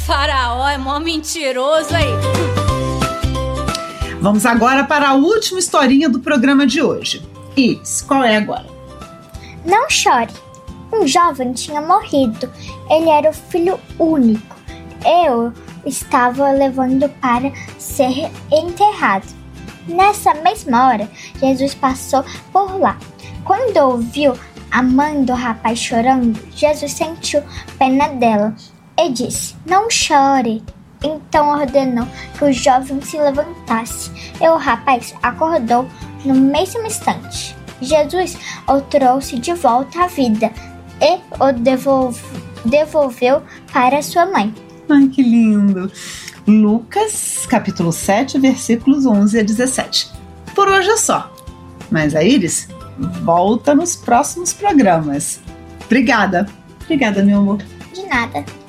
Faraó é mó mentiroso aí. Vamos agora para a última historinha do programa de hoje. Iris, qual é agora? Não chore. Um jovem tinha morrido. Ele era o filho único. Eu estava levando para ser enterrado. Nessa mesma hora, Jesus passou por lá. Quando ouviu a mãe do rapaz chorando, Jesus sentiu pena dela e disse: "Não chore." Então ordenou que o jovem se levantasse, e o rapaz acordou no mesmo instante. Jesus o trouxe de volta à vida e o devolveu para sua mãe. Ai, que lindo! Lucas, capítulo 7, versículos 11 a 17. Por hoje é só. Mas a Iris volta nos próximos programas. Obrigada. Obrigada, meu amor. De nada.